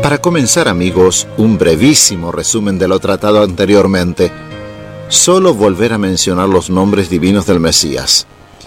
Para comenzar, amigos, un brevísimo resumen de lo tratado anteriormente. Solo volver a mencionar los nombres divinos del Mesías.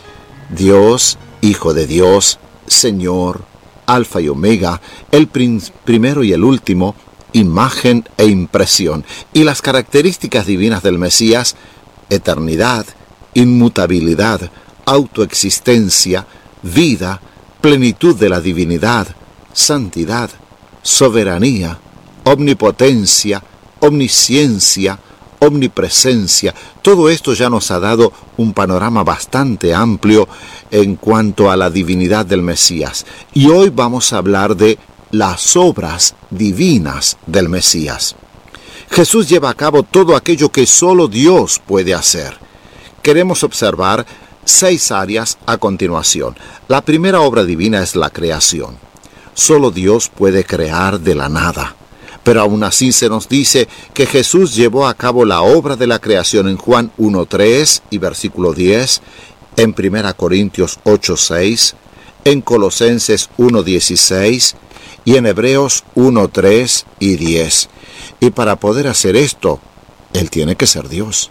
Dios, Hijo de Dios, Señor, Alfa y Omega, el primero y el último, imagen e impresión. Y las características divinas del Mesías: eternidad, inmutabilidad, autoexistencia, vida, plenitud de la divinidad, santidad, soberanía, omnipotencia, omnisciencia, omnipresencia. Todo esto ya nos ha dado un panorama bastante amplio en cuanto a la divinidad del Mesías. Y hoy vamos a hablar de las obras divinas del Mesías. Jesús lleva a cabo todo aquello que solo Dios puede hacer. Queremos observar 6 áreas a continuación. La primera obra divina es la creación. Solo Dios puede crear de la nada. Pero aún así se nos dice que Jesús llevó a cabo la obra de la creación en Juan 1:3 y versículo 10, en 1 Corintios 8:6, en Colosenses 1:16 y en Hebreos 1:3 y 10. Y para poder hacer esto, Él tiene que ser Dios.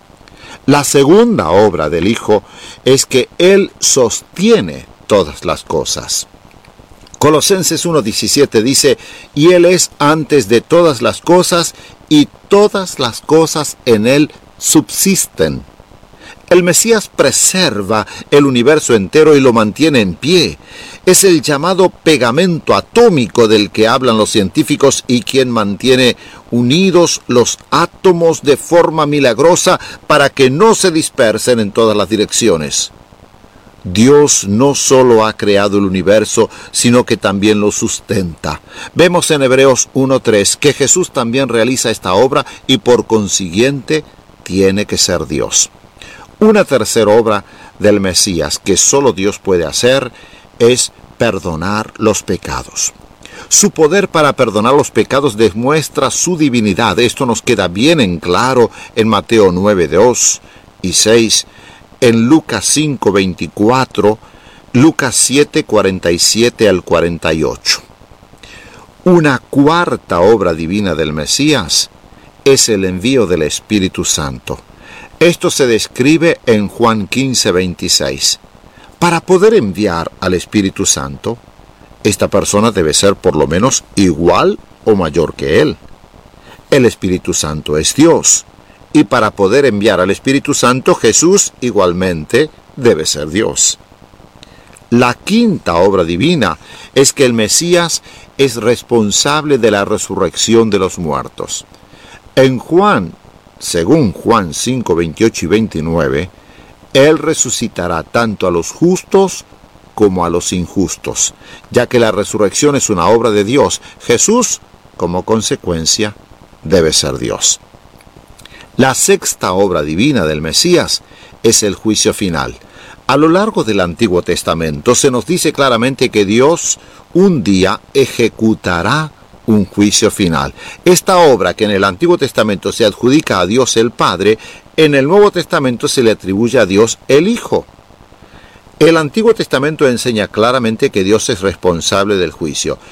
La segunda obra del Hijo es que Él sostiene todas las cosas. Colosenses 1:17 dice: y Él es antes de todas las cosas, y todas las cosas en Él subsisten. El Mesías preserva el universo entero y lo mantiene en pie. Es el llamado pegamento atómico del que hablan los científicos y quien mantiene unidos los átomos de forma milagrosa para que no se dispersen en todas las direcciones. Dios no solo ha creado el universo, sino que también lo sustenta. Vemos en Hebreos 1:3 que Jesús también realiza esta obra y por consiguiente tiene que ser Dios. Una tercera obra del Mesías que solo Dios puede hacer es perdonar los pecados. Su poder para perdonar los pecados demuestra su divinidad. Esto nos queda bien en claro en Mateo 9:2 y 6, en Lucas 5:24, Lucas 7:47 al 48. Una cuarta obra divina del Mesías es el envío del Espíritu Santo. Esto se describe en Juan 15:26. Para poder enviar al Espíritu Santo, esta persona debe ser por lo menos igual o mayor que Él. El Espíritu Santo es Dios. Y para poder enviar al Espíritu Santo, Jesús igualmente debe ser Dios. La quinta obra divina es que el Mesías es responsable de la resurrección de los muertos. En Juan, según Juan 5:28 y 29, Él resucitará tanto a los justos como a los injustos, ya que la resurrección es una obra de Dios. Jesús, como consecuencia, debe ser Dios. La sexta obra divina del Mesías es el juicio final. A lo largo del Antiguo Testamento se nos dice claramente que Dios un día ejecutará un juicio final. Esta obra que en el Antiguo Testamento se adjudica a Dios el Padre, en el Nuevo Testamento se le atribuye a Dios el Hijo. El Antiguo Testamento enseña claramente que Dios es responsable del juicio.